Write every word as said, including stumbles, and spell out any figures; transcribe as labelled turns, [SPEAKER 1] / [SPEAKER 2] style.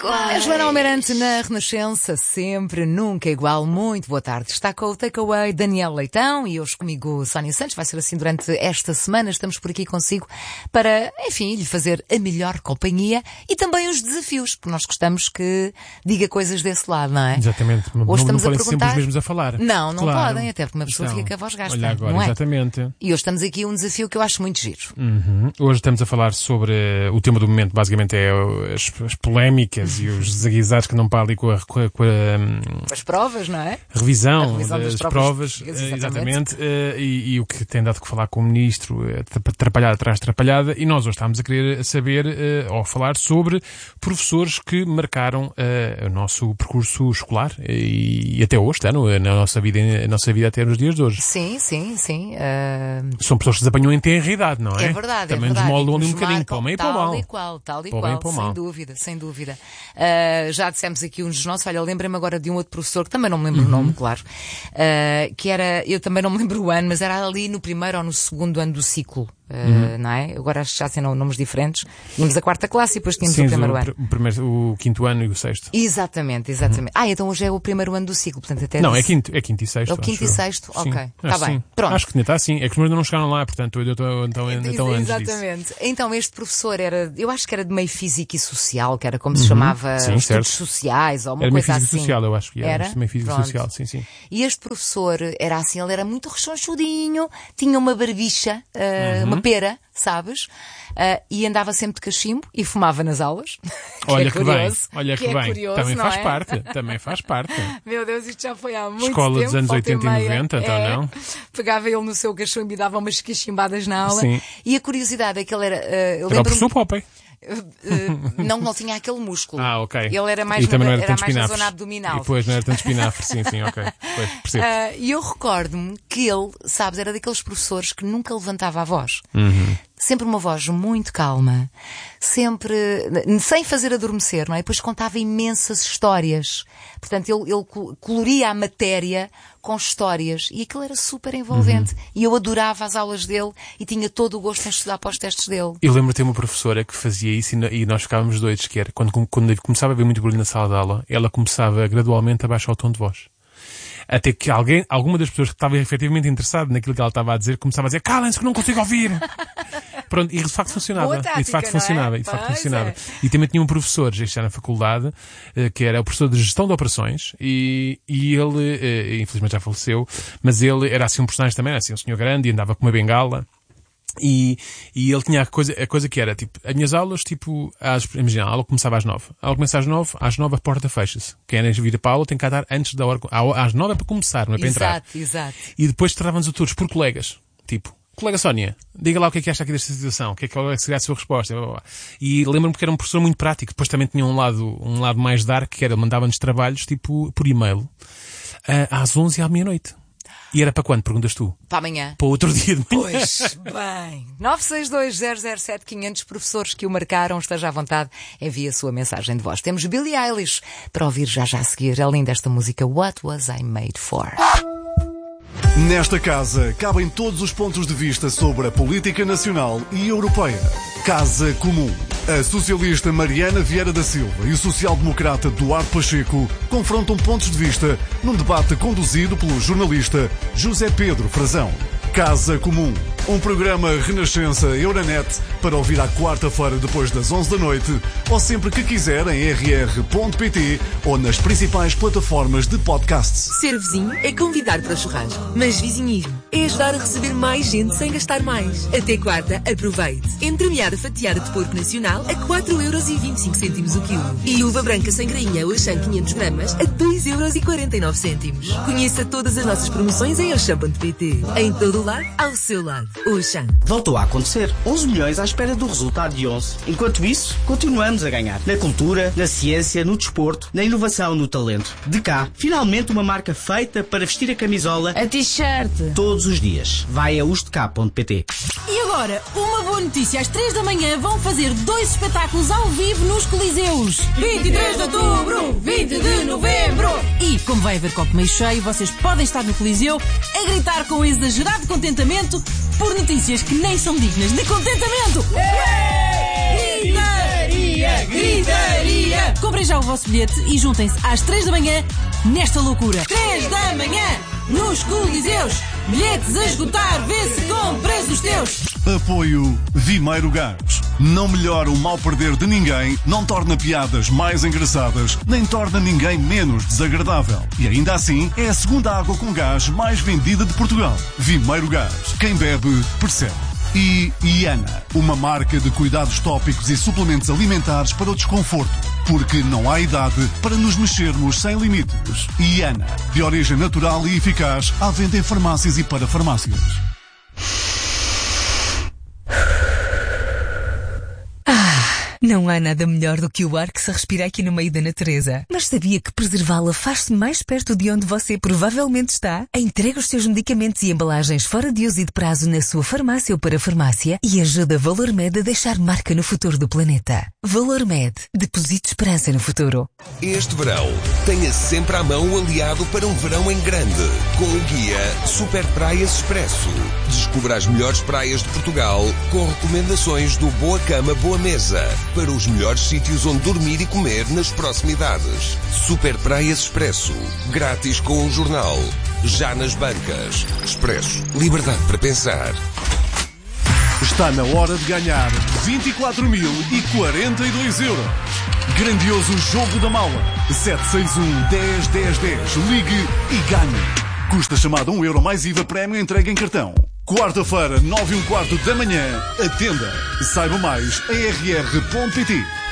[SPEAKER 1] A Joana Almeirante na Renascença, sempre, nunca igual. Muito boa tarde. Está com o Takeaway Daniel Leitão e hoje comigo Sónia Santos. Vai ser assim durante esta semana. Estamos por aqui consigo para, enfim, lhe fazer a melhor companhia e também os desafios, porque nós gostamos que diga coisas desse lado, não é?
[SPEAKER 2] Exatamente.
[SPEAKER 1] Hoje
[SPEAKER 2] não,
[SPEAKER 1] estamos
[SPEAKER 2] não
[SPEAKER 1] a
[SPEAKER 2] podem ser sempre os mesmos a falar.
[SPEAKER 1] Não, não
[SPEAKER 2] claro.
[SPEAKER 1] podem, até porque uma pessoa
[SPEAKER 2] Então,
[SPEAKER 1] fica com a voz gasta.
[SPEAKER 2] Olha agora,
[SPEAKER 1] não é?
[SPEAKER 2] Exatamente.
[SPEAKER 1] E hoje estamos aqui a um desafio que eu acho muito giro.
[SPEAKER 2] Uhum. Hoje estamos a falar sobre uh, o tema do momento, basicamente é uh, as, as polémicas e os desaguisados que não para ali com a, com a, com a um,
[SPEAKER 1] as provas, não é?
[SPEAKER 2] revisão,
[SPEAKER 1] a revisão
[SPEAKER 2] das,
[SPEAKER 1] das
[SPEAKER 2] provas,
[SPEAKER 1] provas
[SPEAKER 2] uh,
[SPEAKER 1] exatamente,
[SPEAKER 2] exatamente uh, e, e o que tem dado que falar com o ministro, uh, atrapalhada atrás de atrapalhada, e nós hoje estamos a querer saber uh, ou falar sobre professores que marcaram uh, o nosso percurso escolar e, e até hoje, está, no, na nossa vida, na nossa vida até nos dias de hoje.
[SPEAKER 1] Sim, sim, sim. Uh...
[SPEAKER 2] São pessoas que se apanham em tenra idade, não é?
[SPEAKER 1] É verdade,
[SPEAKER 2] Também
[SPEAKER 1] é verdade.
[SPEAKER 2] nos moldam ali um
[SPEAKER 1] Nos
[SPEAKER 2] bocadinho para o meio e para o mal.
[SPEAKER 1] Tal e qual, tal e
[SPEAKER 2] para
[SPEAKER 1] qual,
[SPEAKER 2] para
[SPEAKER 1] sem
[SPEAKER 2] mal.
[SPEAKER 1] dúvida, sem dúvida. Uh, já dissemos aqui uns dos nossos, olha, lembrei-me agora de um outro professor, que também não me lembro
[SPEAKER 2] uhum.
[SPEAKER 1] o nome, claro, uh, que era, eu também não me lembro o ano, mas era ali no primeiro ou no segundo ano do ciclo. Uh, uhum. Não é? Agora acho que já são nomes diferentes. Tínhamos a quarta classe e depois tínhamos
[SPEAKER 2] Sim,
[SPEAKER 1] o primeiro
[SPEAKER 2] o,
[SPEAKER 1] ano.
[SPEAKER 2] O, primeiro, o quinto ano e o sexto.
[SPEAKER 1] Exatamente, exatamente. Uhum. Ah, então hoje é o primeiro ano do ciclo, portanto até
[SPEAKER 2] Não,
[SPEAKER 1] disse...
[SPEAKER 2] é quinto, é quinto e sexto.
[SPEAKER 1] É o quinto e sexto?
[SPEAKER 2] Sim.
[SPEAKER 1] Ok, está bem.
[SPEAKER 2] Sim.
[SPEAKER 1] Pronto.
[SPEAKER 2] Acho que ainda está assim. É que os meus não chegaram lá, portanto eu estou então, então antes
[SPEAKER 1] Exatamente.
[SPEAKER 2] disso.
[SPEAKER 1] Então este professor era, eu acho que era de meio físico e social, que era como se
[SPEAKER 2] uhum.
[SPEAKER 1] chamava
[SPEAKER 2] sim,
[SPEAKER 1] estudos
[SPEAKER 2] certo.
[SPEAKER 1] sociais ou uma
[SPEAKER 2] era
[SPEAKER 1] coisa
[SPEAKER 2] meio
[SPEAKER 1] assim.
[SPEAKER 2] físico social, eu acho que era.
[SPEAKER 1] Era?
[SPEAKER 2] Meio físico
[SPEAKER 1] Pronto.
[SPEAKER 2] social, sim, sim.
[SPEAKER 1] E este professor era assim, ele era muito rechonchudinho, tinha uma barbicha, uh,
[SPEAKER 2] uhum.
[SPEAKER 1] uma pera, sabes? Uh, e andava sempre de cachimbo e fumava nas aulas. que
[SPEAKER 2] olha
[SPEAKER 1] é
[SPEAKER 2] que
[SPEAKER 1] curioso,
[SPEAKER 2] bem, olha que,
[SPEAKER 1] que
[SPEAKER 2] bem.
[SPEAKER 1] É curioso,
[SPEAKER 2] também faz
[SPEAKER 1] é?
[SPEAKER 2] parte, também faz parte.
[SPEAKER 1] Meu Deus, isto já foi há muito
[SPEAKER 2] Escola
[SPEAKER 1] tempo.
[SPEAKER 2] dos anos oitenta e noventa, então
[SPEAKER 1] é.
[SPEAKER 2] não?
[SPEAKER 1] Pegava ele no seu cachimbo e dava umas cachimbadas na aula.
[SPEAKER 2] Sim.
[SPEAKER 1] E a curiosidade é que ele era... Uh, eu
[SPEAKER 2] era o professor Popeye.
[SPEAKER 1] Uh, não, não tinha aquele músculo.
[SPEAKER 2] Ah, ok.
[SPEAKER 1] Ele era mais,
[SPEAKER 2] na,
[SPEAKER 1] na,
[SPEAKER 2] era
[SPEAKER 1] era mais na
[SPEAKER 2] espinafres.
[SPEAKER 1] zona abdominal.
[SPEAKER 2] E depois não era tanto espinafre, sim, sim, ok. Pois, percebo.
[SPEAKER 1] Uh, e eu recordo-me que ele, sabes, era daqueles professores que nunca levantava a voz.
[SPEAKER 2] Uhum.
[SPEAKER 1] Sempre uma voz muito calma, sempre, sem fazer adormecer, não é? E depois contava imensas histórias. Portanto, ele, ele coloria a matéria com histórias e aquilo era super envolvente. Uhum. E eu adorava as aulas dele e tinha todo o gosto em estudar para os testes dele.
[SPEAKER 2] Eu lembro de ter uma professora que fazia isso e nós ficávamos doidos, que era quando, quando começava a haver muito barulho na sala de aula, ela começava gradualmente a baixar o tom de voz. Até que alguém, alguma das pessoas que estava efetivamente interessada naquilo que ela estava a dizer, começava a dizer: calem-se que não consigo ouvir! Pronto, e de facto funcionava.
[SPEAKER 1] Boa tática,
[SPEAKER 2] e de facto
[SPEAKER 1] não
[SPEAKER 2] funcionava.
[SPEAKER 1] é?
[SPEAKER 2] E de facto
[SPEAKER 1] Pois
[SPEAKER 2] funcionava.
[SPEAKER 1] é.
[SPEAKER 2] E também tinha um professor, já está na faculdade, que era o professor de gestão de operações, e, e ele, infelizmente já faleceu, mas ele era assim um personagem também, era assim um senhor grande, e andava com uma bengala. E, e ele tinha a coisa, a coisa que era, tipo, as minhas aulas, tipo, às, imagina, a aula começava às nove. A aula começa às nove, às nove a porta fecha-se. Quem era vir para a aula tem que estar antes da hora, às nove é para começar, não é para
[SPEAKER 1] exato,
[SPEAKER 2] entrar.
[SPEAKER 1] Exato, exato.
[SPEAKER 2] E depois tratávamos-o todos por colegas. Tipo, colega Sónia, diga lá o que é que acha aqui desta situação, o que é que seria a sua resposta. Blá, blá, blá. E lembro-me que era um professor muito prático. Depois também tinha um lado, um lado mais dark, que era, mandava-nos trabalhos, tipo, por e-mail, às onze e à meia-noite. E era para quando, perguntas tu?
[SPEAKER 1] Para amanhã.
[SPEAKER 2] Para outro dia de manhã.
[SPEAKER 1] Pois bem. nove seis dois zero zero sete quinhentos professores que o marcaram, esteja à vontade, envie a sua mensagem de voz. Temos Billie Eilish para ouvir já já a seguir. É linda esta música, What Was I Made For?
[SPEAKER 3] Nesta casa cabem todos os pontos de vista sobre a política nacional e europeia. Casa Comum. A socialista Mariana Vieira da Silva e o social-democrata Duarte Pacheco confrontam pontos de vista num debate conduzido pelo jornalista José Pedro Frazão. Casa Comum. Um programa Renascença Euronet para ouvir à quarta-feira depois das onze da noite ou sempre que quiser em r r ponto p t ou nas principais plataformas de podcasts.
[SPEAKER 4] Ser vizinho é convidar para o churrasco, mas vizinhismo é ajudar a receber mais gente sem gastar mais. Até quarta, aproveite. Entremeada fatiada de porco nacional a quatro euros e vinte e cinco cêntimos o quilo. E uva branca sem grainha Auchan quinhentos gramas a dois euros e quarenta e nove cêntimos. Conheça todas as nossas promoções em auchan ponto p t. Em todo o lado, ao seu lado. Auchan.
[SPEAKER 5] Voltou a acontecer. onze milhões à espera do resultado de onze. Enquanto isso, continuamos a ganhar. Na cultura, na ciência, no desporto, na inovação, no talento. De cá, finalmente uma marca feita para vestir a camisola,
[SPEAKER 6] a t-shirt,
[SPEAKER 5] todos os dias. Vai a ustk ponto p t.
[SPEAKER 6] E agora, uma boa notícia. Às três da manhã vão fazer dois espetáculos ao vivo nos Coliseus. vinte e três de outubro, vinte de novembro. E, como vai haver copo meio cheio, vocês podem estar no Coliseu a gritar com exagerado contentamento por notícias que nem são dignas de contentamento. Gritaria! gritaria. Comprem já o vosso bilhete e juntem-se às três da manhã nesta loucura. três da manhã nos Coliseus. Bilhetes a esgotar, vê se compras os teus.
[SPEAKER 3] Apoio Vimeiro Gás. Não melhora o mal perder de ninguém, não torna piadas mais engraçadas, nem torna ninguém menos desagradável. E ainda assim, é a segunda água com gás mais vendida de Portugal. Vimeiro Gás. Quem bebe, percebe. E Iana, uma marca de cuidados tópicos e suplementos alimentares para o desconforto. Porque não há idade para nos mexermos sem limites. Iana, de origem natural e eficaz, à venda em farmácias e para farmácias.
[SPEAKER 7] Não há nada melhor do que o ar que se respira aqui no meio da natureza. Mas sabia que preservá-la faz-se mais perto de onde você provavelmente está? Entrega os seus medicamentos e embalagens fora de uso e de prazo na sua farmácia ou para farmácia e ajuda a ValorMed a deixar marca no futuro do planeta. ValorMed. Deposite esperança no futuro.
[SPEAKER 8] Este verão, tenha sempre à mão o aliado para um verão em grande. Com o guia Super Praias Expresso. Descubra as melhores praias de Portugal com recomendações do Boa Cama, Boa Mesa. Para os melhores sítios onde dormir e comer nas proximidades. Super Praias Expresso. Grátis com o jornal. Já nas bancas. Expresso. Liberdade para pensar.
[SPEAKER 3] Está na hora de ganhar vinte e quatro mil e quarenta e dois euros. Grandioso jogo da mala. sete seis um, dez, dez, dez. Ligue e ganhe. Custa chamada um euro mais I V A prémio entregue em cartão. Quarta-feira, nove e um quarto da manhã. Atenda. Saiba mais em r r ponto p t.